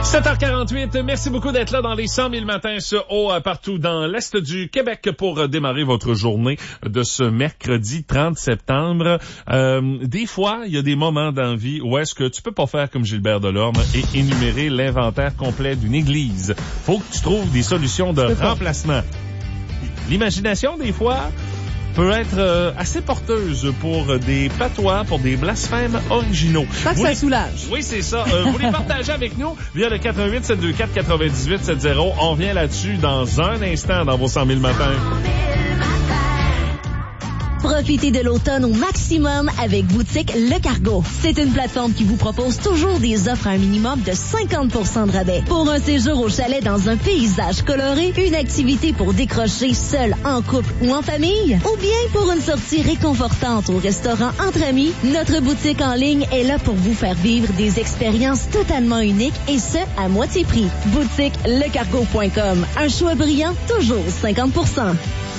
7h48, merci beaucoup d'être là dans les 100 000 matins partout dans l'Est du Québec pour démarrer votre journée de ce mercredi 30 septembre. Des fois, il y a des moments dans la vie où est-ce que tu peux pas faire comme Gilbert Delorme et énumérer l'inventaire complet d'une église. Faut que tu trouves des solutions de remplacement. L'imagination, des fois, peut être assez porteuse pour des patois, pour des blasphèmes originaux. Pas que ça soulage. Oui, c'est ça. Vous les partagez avec nous via le 88 724 98 70. On revient là-dessus dans un instant dans vos 100 000 matins. Profitez de l'automne au maximum avec Boutique Le Cargo. C'est une plateforme qui vous propose toujours des offres à un minimum de 50% de rabais. Pour un séjour au chalet dans un paysage coloré, une activité pour décrocher seul, en couple ou en famille, ou bien pour une sortie réconfortante au restaurant entre amis, notre boutique en ligne est là pour vous faire vivre des expériences totalement uniques et ce, à moitié prix. BoutiqueLeCargo.com. Un choix brillant, toujours 50%.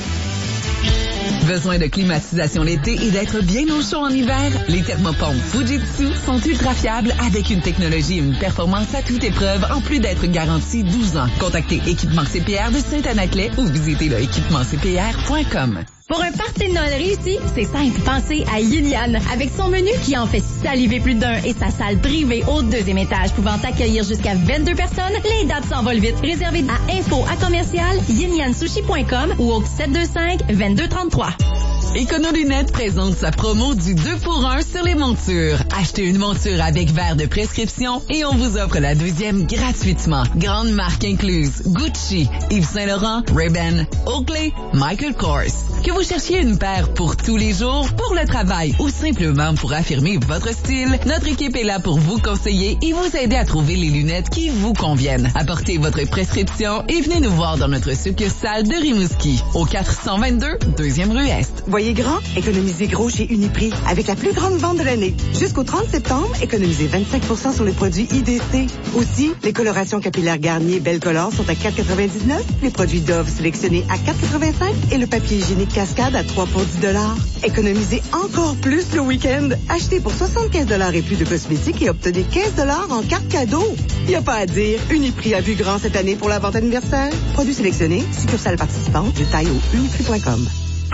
Besoin de climatisation l'été et d'être bien au chaud en hiver? Les thermopompes Fujitsu sont ultra fiables avec une technologie et une performance à toute épreuve en plus d'être garantie 12 ans. Contactez Équipement CPR de Saint-Anaclet ou visitez le équipemancpr.com. Pour un party de Noël réussi, c'est simple. Pensez à Yin Yan. Avec son menu qui en fait saliver plus d'un et sa salle privée au 2e étage pouvant accueillir jusqu'à 22 personnes, les dates s'envolent vite. Réservez à info@yinyansushi.com ou au 725-2233. Éconolunettes présente sa promo du 2 pour 1 sur les montures. Achetez une monture avec verre de prescription et on vous offre la deuxième gratuitement. Grande marque incluse Gucci, Yves Saint-Laurent, Ray-Ban, Oakley, Michael Kors. Que vous cherchiez une paire pour tous les jours, pour le travail ou simplement pour affirmer votre style, notre équipe est là pour vous conseiller et vous aider à trouver les lunettes qui vous conviennent. Apportez votre prescription et venez nous voir dans notre succursale de Rimouski, au 422 2e rue Est. Voyez grand, économisez gros chez Uniprix avec la plus grande vente de l'année. Jusqu'au 30 septembre, économisez 25% sur les produits IDC. Aussi, les colorations capillaires Garnier Belle Color sont à 4,99, les produits Dove sélectionnés à 4,85 et le papier hygiénique Cascade à 3 pour 10 $. Économisez encore plus le week-end. Achetez pour 75 $ et plus de cosmétiques et obtenez 15 $ en carte cadeau. Y a pas à dire, Uniprix a vu grand cette année pour la vente anniversaire. Produits sélectionnés, succursale participante, détail au uniprix.com.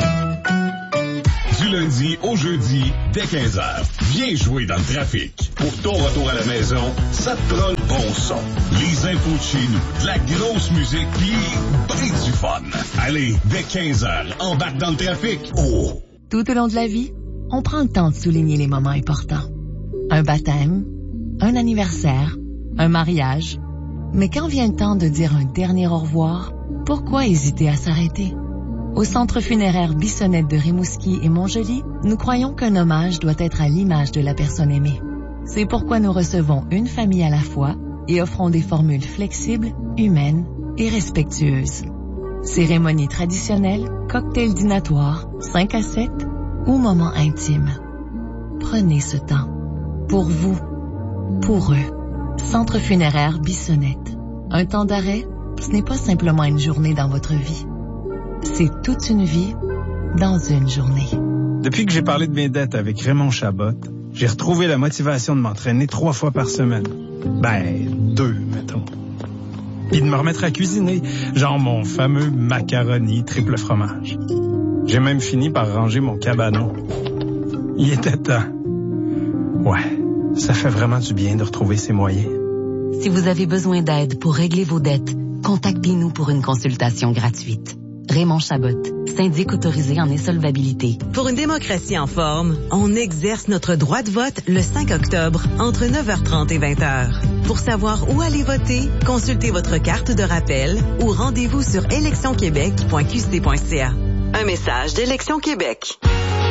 Du lundi au jeudi, dès 15h. Viens jouer dans le trafic. Pour ton retour à la maison, ça te prend le bon son. Les infos de chez nous, de la grosse musique, pis ben du fun. Allez, dès 15h, embarque dans le trafic. Oh! Tout au long de la vie, on prend le temps de souligner les moments importants. Un baptême, un anniversaire, un mariage. Mais quand vient le temps de dire un dernier au revoir, pourquoi hésiter à s'arrêter? Au Centre funéraire Bissonnette de Rimouski et Montjoly, nous croyons qu'un hommage doit être à l'image de la personne aimée. C'est pourquoi nous recevons une famille à la fois et offrons des formules flexibles, humaines et respectueuses. Cérémonie traditionnelle, cocktail dînatoire, 5 à 7 ou moment intime. Prenez ce temps. Pour vous. Pour eux. Centre funéraire Bissonnette. Un temps d'arrêt, ce n'est pas simplement une journée dans votre vie. C'est toute une vie dans une journée. Depuis que j'ai parlé de mes dettes avec Raymond Chabot, j'ai retrouvé la motivation de m'entraîner 3 fois par semaine. 2, mettons. Puis de me remettre à cuisiner, genre mon fameux macaroni triple fromage. J'ai même fini par ranger mon cabanon. Il était temps. Ouais, ça fait vraiment du bien de retrouver ses moyens. Si vous avez besoin d'aide pour régler vos dettes, contactez-nous pour une consultation gratuite. Raymond Chabot, syndic autorisé en insolvabilité. Pour une démocratie en forme, on exerce notre droit de vote le 5 octobre entre 9h30 et 20h. Pour savoir où aller voter, consultez votre carte de rappel ou rendez-vous sur électionquebec.qc.ca. Un message d'Élection Québec.